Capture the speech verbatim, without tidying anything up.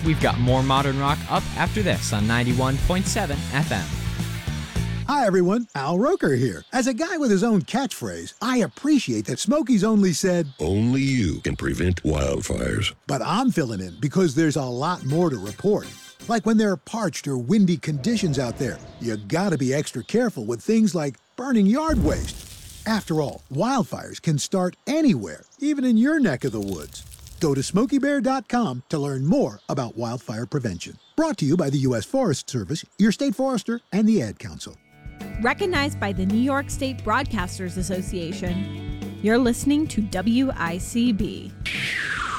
We've got more modern rock up after this on ninety-one point seven F M. Hi, everyone. Al Roker here. As a guy with his own catchphrase, I appreciate that Smokey's only said, "Only you can prevent wildfires." But I'm filling in because there's a lot more to report. Like when there are parched or windy conditions out there, you gotta be extra careful with things like burning yard waste. After all, wildfires can start anywhere, even in your neck of the woods. Go to smokey bear dot com to learn more about wildfire prevention. Brought to you by the U S Forest Service, your state forester, and the Ad Council. Recognized by the New York State Broadcasters Association, you're listening to W I C B.